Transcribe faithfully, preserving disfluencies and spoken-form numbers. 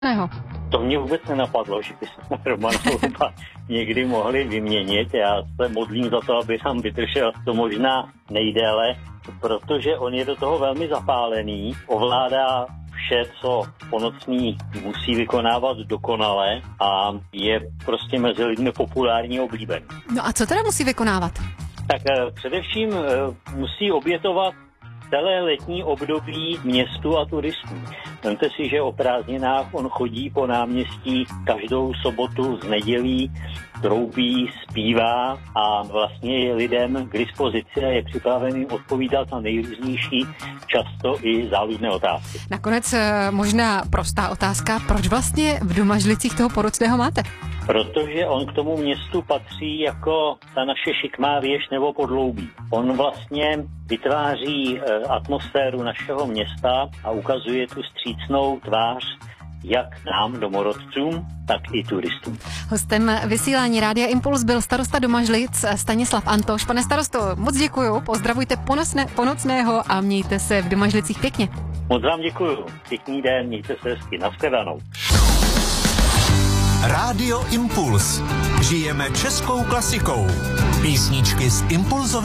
Neho. To mě vůbec nenapadlo, že by se Romana Holuba někdy mohli vyměnit. Já se modlím za to, aby tam vydržel to možná nejdéle, protože on je do toho velmi zapálený, ovládá vše, co ponocní musí vykonávat dokonale a je prostě mezi lidmi populární a oblíbený. No a co teda musí vykonávat? Tak eh, především eh, musí obětovat celé letní období městu a turistům. Vemte si, že o prázdninách on chodí po náměstí každou sobotu z nedělí, troubí, zpívá a vlastně je lidem k dispozici a je připravený odpovídat na nejrůznější, často i záludné otázky. Nakonec možná prostá otázka, proč vlastně v Domažlicích toho Porocného máte? Protože on k tomu městu patří jako ta naše šikmá věž nebo podloubí. On vlastně vytváří e, atmosféru našeho města a ukazuje tu vstřícnou tvář jak nám, domorodcům, tak i turistům. Hostem vysílání Rádia Impuls byl starosta Domažlic Stanislav Antoš. Pane starosto, moc děkuju, pozdravujte ponosne, Ponocného a mějte se v Domažlicích pěkně. Moc vám děkuju, pěkný den, mějte se hezky, nashledanou. Rádio Impuls. Žijeme českou klasikou. Písničky z Impulzových